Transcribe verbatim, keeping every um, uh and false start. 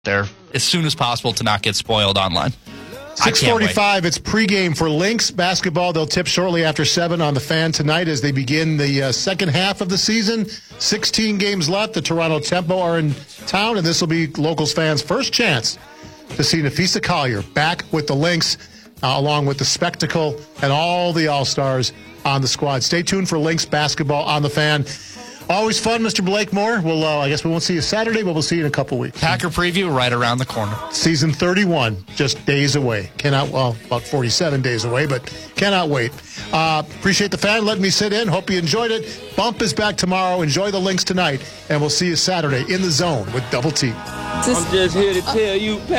there as soon as possible to not get spoiled online. six forty-five, it's pregame for Lynx basketball. They'll tip shortly after seven on the Fan tonight as they begin the uh, second half of the season. sixteen games left. The Toronto Tempo are in town, and this will be Locals fans' first chance to see Napheesa Collier back with the Lynx, uh, along with the Spectacle and all the All-Stars on the squad. Stay tuned for Lynx basketball on the Fan. Always fun, Mister Blakemore. We'll, uh, I guess we won't see you Saturday, but we'll see you in a couple weeks. Packer preview right around the corner. Season thirty-one, just days away. Cannot, well, about forty-seven days away, but cannot wait. Uh, appreciate the Fan letting me sit in. Hope you enjoyed it. Bump is back tomorrow. Enjoy the Lynx tonight, and we'll see you Saturday in the Zone with Double T. I'm just here to tell you, Pat.